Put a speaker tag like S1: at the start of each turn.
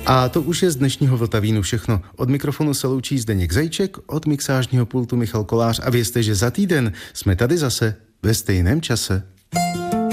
S1: A to už je z dnešního Vltavínu všechno. Od mikrofonu se loučí Zdeněk Zajíček, od mixážního pultu Michal Kolář a vězte, že za týden jsme tady zase ve stejném čase.